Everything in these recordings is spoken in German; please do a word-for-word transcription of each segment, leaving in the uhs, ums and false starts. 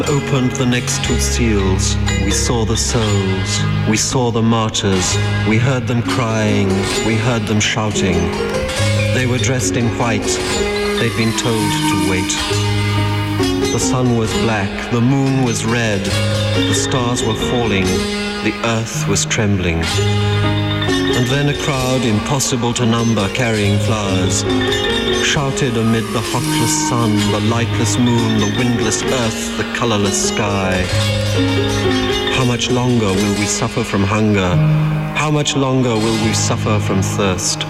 Opened the next two seals. We saw the souls. We saw the martyrs. We heard them crying. We heard them shouting. They were dressed in white. They'd been told to wait. The sun was black. The moon was red. The stars were falling. The earth was trembling. And then a crowd impossible to number, carrying flowers, shouted amid the hotless sun, the lightless moon, the windless earth, the colorless sky. How much longer will we suffer from hunger? How much longer will we suffer from thirst?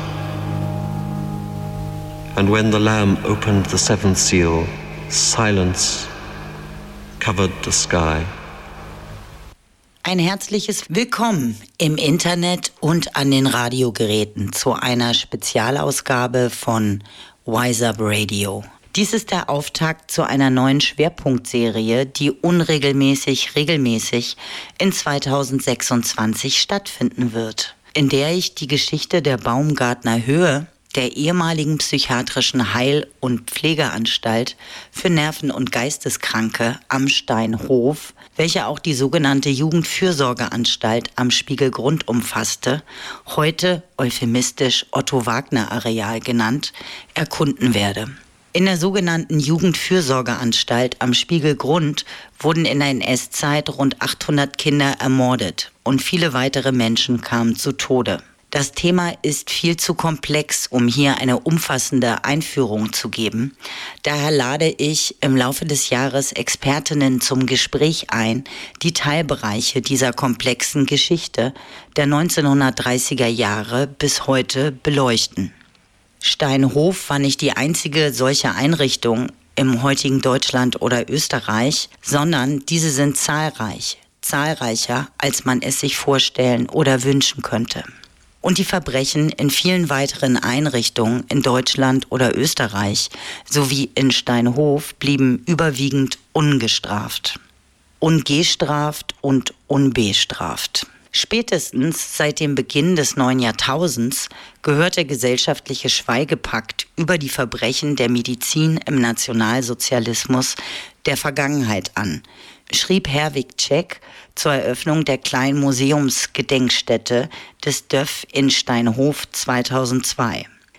And when the Lamb opened the seventh seal, silence covered the sky. Ein herzliches Willkommen im Internet und an den Radiogeräten zu einer Spezialausgabe von Wise Up Radio. Dies ist der Auftakt zu einer neuen Schwerpunktserie, die unregelmäßig, regelmäßig in zweitausendsechsundzwanzig stattfinden wird, in der ich die Geschichte der Baumgartner Höhe, der ehemaligen psychiatrischen Heil- und Pflegeanstalt für Nerven- und Geisteskranke am Steinhof, welche auch die sogenannte Jugendfürsorgeanstalt am Spiegelgrund umfasste, heute euphemistisch Otto-Wagner-Areal genannt, erkunden werde. In der sogenannten Jugendfürsorgeanstalt am Spiegelgrund wurden in der N S-Zeit rund achthundert Kinder ermordet und viele weitere Menschen kamen zu Tode. Das Thema ist viel zu komplex, um hier eine umfassende Einführung zu geben. Daher lade ich im Laufe des Jahres Expertinnen zum Gespräch ein, die Teilbereiche dieser komplexen Geschichte der neunzehnhundertdreißiger Jahre bis heute beleuchten. Steinhof war nicht die einzige solche Einrichtung im heutigen Deutschland oder Österreich, sondern diese sind zahlreich, zahlreicher, als man es sich vorstellen oder wünschen könnte. Und die Verbrechen in vielen weiteren Einrichtungen in Deutschland oder Österreich sowie in Steinhof blieben überwiegend ungestraft. Ungestraft und unbestraft. Spätestens seit dem Beginn des neuen Jahrtausends gehört der gesellschaftliche Schweigepakt über die Verbrechen der Medizin im Nationalsozialismus der Vergangenheit an, schrieb Herwig Czech zur Eröffnung der kleinen Museumsgedenkstätte des D Ö F in Steinhof zweitausendzwei.